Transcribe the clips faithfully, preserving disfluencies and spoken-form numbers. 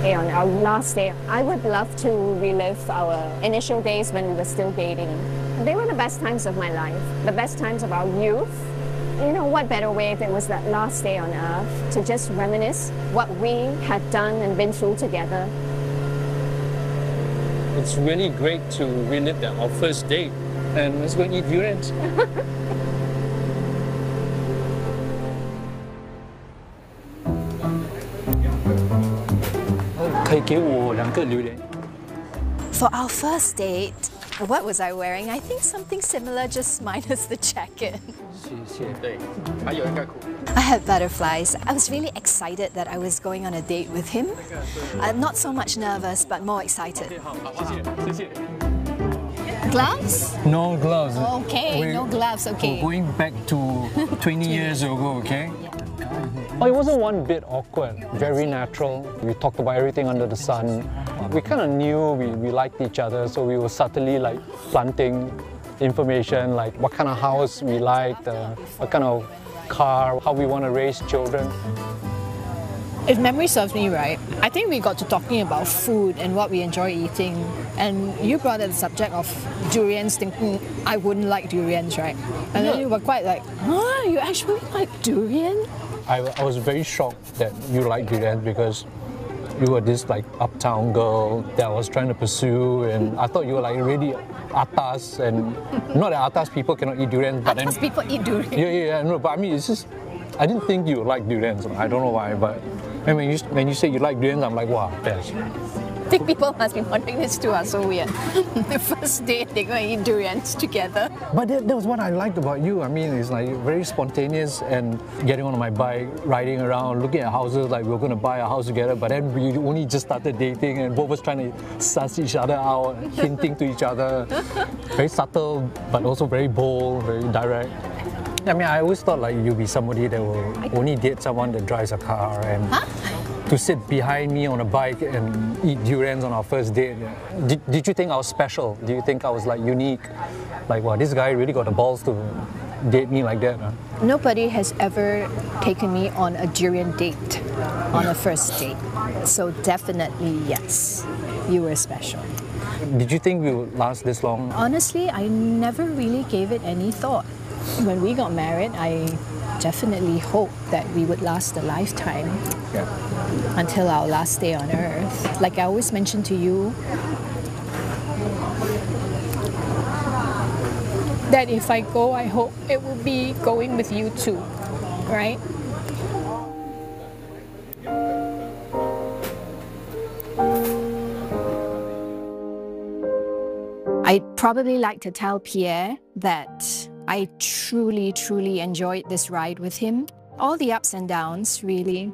day, on our last day, I would love to relive our initial days when we were still dating. They were the best times of my life, the best times of our youth. You know, what better way if it was that last day on earth to just reminisce what we had done and been through together. It's really great to relive that, our first date, and let's go and eat durians. 可以给我两个榴莲。 For our first date, what was I wearing? I think something similar, just minus the jacket. 谢谢。对，还有一个裤。 I had butterflies. I was really excited that I was going on a date with him. I'm not so much nervous, but more excited. 好，好，谢谢，谢谢。 Gloves? No gloves. Okay, We're- no gloves, okay. We're going back to twenty years ago, okay? Oh, it wasn't one bit awkward. Very natural. We talked about everything under the sun. We kind of knew we, we liked each other, so we were subtly like planting information, like what kind of house we liked, uh, what kind of car, how we want to raise children. If memory serves me right, I think we got to talking about food and what we enjoy eating. And you brought up the subject of durians, thinking I wouldn't like durians, right? And then you were quite like, huh, you actually like durian? I, I was very shocked that you liked durian because you were this like uptown girl that I was trying to pursue, and I thought you were like really atas, and not that atas people cannot eat durian, but Atas then people eat durian. yeah, yeah, yeah, no, but I mean it's just I didn't think you like durians. I don't know why, but and when you when you say you like durians, I'm like wow, best. I think people must be wondering this too are so weird. The first date they're going to eat durians together. But that, that was what I liked about you. I mean, it's like very spontaneous and getting on my bike, riding around, looking at houses like we were going to buy a house together. But then we only just started dating and both of us trying to suss each other out, hinting to each other. Very subtle, but also very bold, very direct. I mean, I always thought like you'd be somebody that will only date someone that drives a car and Huh? to sit behind me on a bike and eat durians on our first date. Did, did you think I was special? Do you think I was like unique? Like, wow, this guy really got the balls to date me like that? Huh? Nobody has ever taken me on a durian date on a first date. So definitely yes, you were special. Did you think we would last this long? Honestly, I never really gave it any thought. When we got married, I definitely hoped that we would last a lifetime. Yeah. Until our last day on earth. Like I always mention to you, that if I go, I hope it will be going with you too, right? I'd probably like to tell Pierre that I truly, truly enjoyed this ride with him. All the ups and downs, really.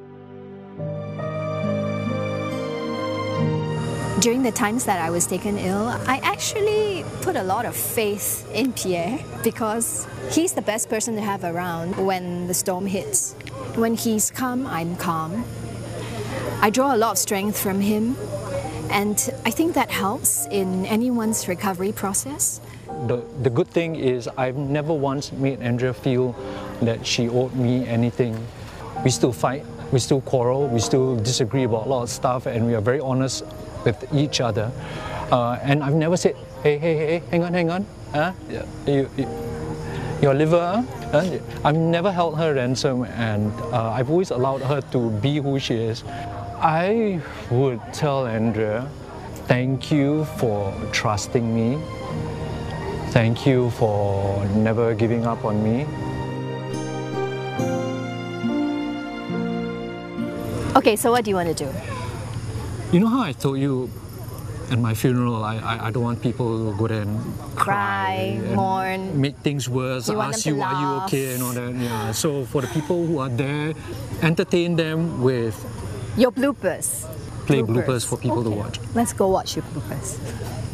During the times that I was taken ill, I actually put a lot of faith in Pierre because he's the best person to have around when the storm hits. When he's calm, I'm calm. I draw a lot of strength from him, and I think that helps in anyone's recovery process. The, the good thing is I've never once made Andrea feel that she owed me anything. We still fight, we still quarrel, we still disagree about a lot of stuff, and we are very honest with each other. Uh, and I've never said, hey, hey, hey, hang on, hang on. Huh? Yeah. You, you, your liver? Huh? I've never held her ransom, and uh, I've always allowed her to be who she is. I would tell Andrea, thank you for trusting me. Thank you for never giving up on me. Okay, so what do you want to do? You know how I told you at my funeral, I, I, I don't want people to go there and Cry, and mourn. make things worse, You want ask them you, to are you laugh. okay and all that. Yeah. So for the people who are there, entertain them with Your bloopers. play bloopers, for people to watch. Let's go watch your bloopers.